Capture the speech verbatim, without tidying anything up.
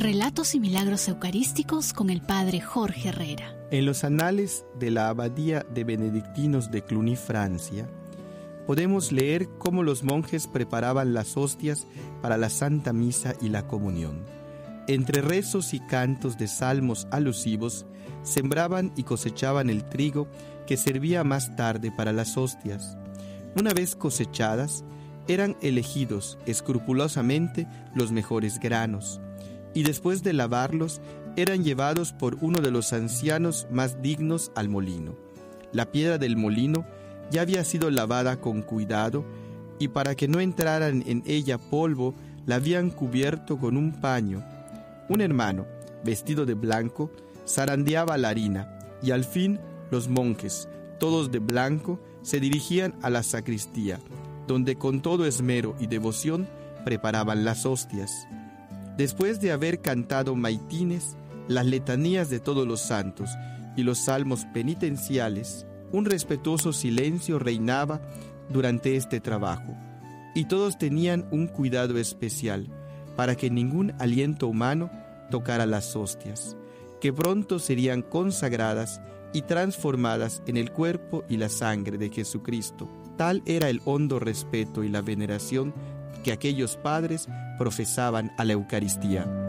Relatos y milagros eucarísticos con el Padre Jorge Herrera. En los anales de la Abadía de Benedictinos de Cluny, Francia, podemos leer cómo los monjes preparaban las hostias para la Santa Misa y la Comunión. Entre rezos y cantos de salmos alusivos, sembraban y cosechaban el trigo que servía más tarde para las hostias. Una vez cosechadas, eran elegidos escrupulosamente los mejores granos, y después de lavarlos, eran llevados por uno de los ancianos más dignos al molino. La piedra del molino ya había sido lavada con cuidado, y para que no entraran en ella polvo, la habían cubierto con un paño. Un hermano, vestido de blanco, zarandeaba la harina, y al fin los monjes, todos de blanco, se dirigían a la sacristía, donde con todo esmero y devoción preparaban las hostias. Después de haber cantado maitines, las letanías de todos los santos y los salmos penitenciales, un respetuoso silencio reinaba durante este trabajo, y todos tenían un cuidado especial para que ningún aliento humano tocara las hostias, que pronto serían consagradas y transformadas en el cuerpo y la sangre de Jesucristo. Tal era el hondo respeto y la veneración que aquellos padres profesaban a la Eucaristía.